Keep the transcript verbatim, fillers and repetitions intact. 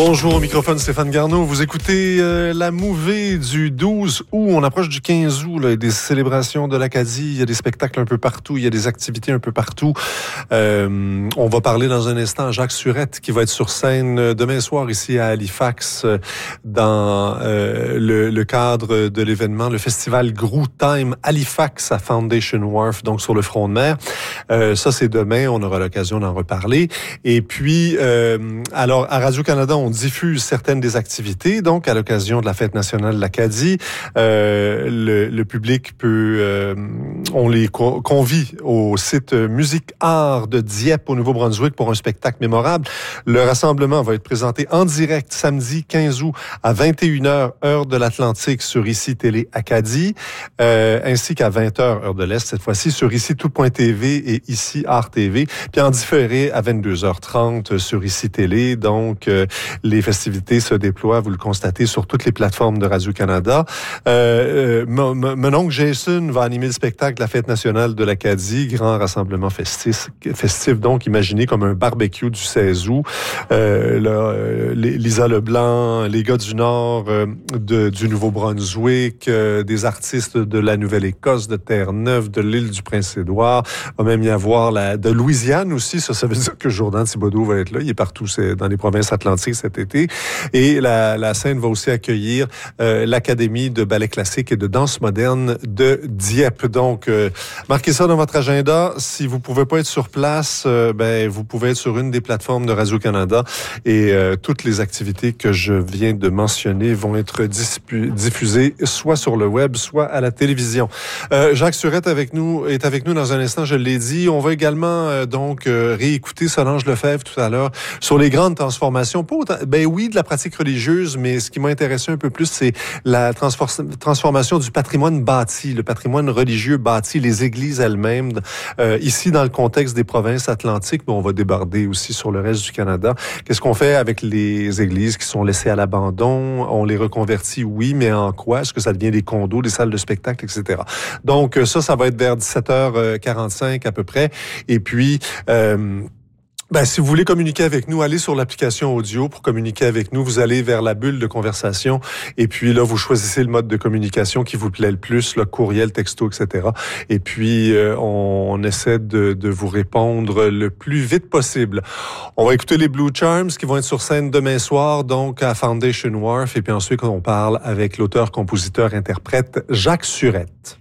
Bonjour, au microphone Stéphane Garneau. Vous écoutez euh, la mouvée du douze août. On approche du quinze août. Là, il y a des célébrations de l'Acadie. Il y a des spectacles un peu partout. Il y a des activités un peu partout. Euh, on va parler dans un instant à Jacques Surette qui va être sur scène demain soir ici à Halifax dans euh, le, le cadre de l'événement, le festival Groo Time Halifax à Foundation Wharf, donc sur le front de mer. Euh, ça, c'est demain. On aura l'occasion d'en reparler. Et puis, euh, alors, à Radio-Canada, on diffuse certaines des activités. Donc, à l'occasion de la Fête nationale de l'Acadie, euh, le, le public peut... Euh, on les co- convie au site Musique Art de Dieppe, au Nouveau-Brunswick, pour un spectacle mémorable. Le rassemblement va être présenté en direct samedi quinze août à vingt et une heures, heure de l'Atlantique, sur Ici Télé Acadie, euh, ainsi qu'à vingt heures, heure de l'Est, cette fois-ci, sur Ici Tout.tv et Ici Art T V, puis en différé à vingt-deux heures trente sur Ici Télé. Donc, euh, les festivités se déploient, vous le constatez, sur toutes les plateformes de Radio-Canada. Euh, euh, mon, mon oncle Jason va animer le spectacle de la Fête nationale de l'Acadie, grand rassemblement festif, festif donc imaginé comme un barbecue du seize août. Euh, là, euh, Lisa Leblanc, les gars du Nord euh, de, du Nouveau-Brunswick, euh, des artistes de la Nouvelle-Écosse, de Terre-Neuve, de l'île du Prince-Édouard. Il va même y avoir la, de Louisiane aussi. Ça, ça veut dire que Jourdan Thibodeau va être là. Il est partout c'est dans les provinces atlantiques cet été. Et la, la scène va aussi accueillir euh, l'Académie de ballet classique et de danse moderne de Dieppe. Donc, euh, marquez ça dans votre agenda. Si vous pouvez pas être sur place, euh, ben vous pouvez être sur une des plateformes de Radio-Canada et euh, toutes les activités que je viens de mentionner vont être dispu- diffusées soit sur le web, soit à la télévision. Euh, Jacques Surette avec nous est avec nous dans un instant, je l'ai dit. On va également euh, donc euh, réécouter Solange Lefebvre tout à l'heure sur les grandes transformations. Pas autant, ben oui, de la pratique religieuse, mais ce qui m'a intéressé un peu plus, c'est la transfor- transformation du patrimoine bâti, le patrimoine religieux bâti, les églises elles-mêmes. Euh, ici, dans le contexte des provinces atlantiques, mais on va déborder aussi sur le reste du Canada. Qu'est-ce qu'on fait avec les églises qui sont laissées à l'abandon? On les reconvertit, oui, mais en quoi? Est-ce que ça devient des condos, des salles de spectacle, et cetera. Donc ça, ça va être vers dix-sept heures quarante-cinq à peu près. Et puis... Euh, Ben, si vous voulez communiquer avec nous, allez sur l'application audio pour communiquer avec nous. Vous allez vers la bulle de conversation et puis là, vous choisissez le mode de communication qui vous plaît le plus, le courriel, texto, et cetera. Et puis, euh, on, on essaie de, de vous répondre le plus vite possible. On va écouter les Blue Charms qui vont être sur scène demain soir, donc à Foundation Wharf. Et puis ensuite, on parle avec l'auteur, compositeur, interprète Jacques Surette.